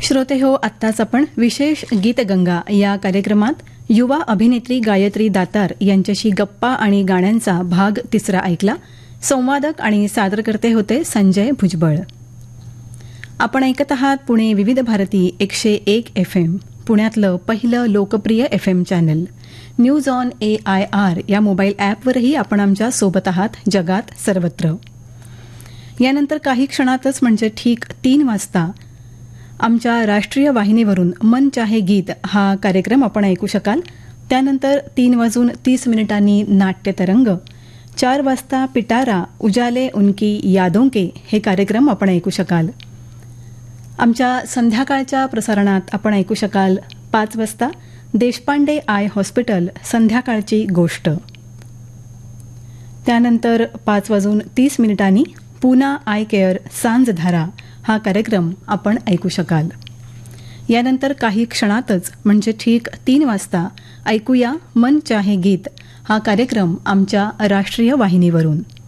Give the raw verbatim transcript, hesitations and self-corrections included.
श्रोते हो, आत्ताच आपण विशेष गीतगंगा या कार्यक्रमात युवा अभिनेत्री गायत्री दातार यांच्याशी गप्पा आणि गाण्यांचा भाग तिसरा ऐकला. संवादक आणि सादरकर्ते होते संजय भुजबळ. आपण ऐकत आहात पुणे विविध भारती एकशे एक एफ एम, पुण्यातलं पहिलं लोकप्रिय F M channel. News on A I R या मोबाईल ॲपवरही आपण आमच्या सोबत आहात जगात सर्वत्र. यानंतर काही क्षणातच म्हणजे ठीक तीन वाजता आमच्या राष्ट्रीय वाहिनीवरून मन चाहे गीत हा कार्यक्रम आपण ऐकू शकाल. त्यानंतर तीन वाजून तीस मिनिटांनी नाट्यतरंग, चार वाजता पिटारा उजाले उनकी यादों के हे कार्यक्रम आपण ऐकू शकाल. आमच्या संध्याकाळच्या प्रसारणात आपण ऐकू शकाल पाच वाजता देशपांडे आय हॉस्पिटल संध्याकाळची गोष्ट. त्यानंतर पाच वाजून तीस मिनिटांनी पूना आय केअर सांजधारा हा कार्यक्रम आपण ऐकू शकाल. यानंतर काही क्षणातच म्हणजे ठीक तीन वाजता ऐकूया मन चाहे गीत हा कार्यक्रम आमच्या राष्ट्रीय वाहिनीवरून.